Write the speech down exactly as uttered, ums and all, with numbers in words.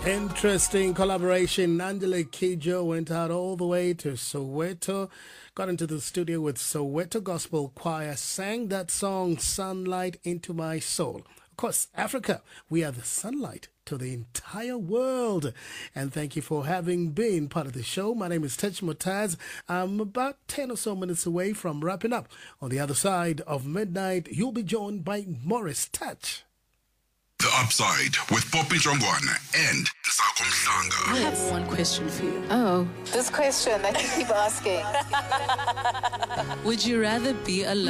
Interesting collaboration. Angela Kijo went out all the way to Soweto, got into the studio with Soweto Gospel Choir, sang that song, Sunlight into My Soul. Of course, Africa, we are the sunlight to the entire world. And thank you for having been part of the show. My name is Tej Motaz. I'm about ten or so minutes away from wrapping up. On the other side of midnight, you'll be joined by Morris Touch. The Upside with Poppy Jongwana and Nsako Mhlanga. I have one question for you. Oh. This question that you keep asking. Would you rather be alone?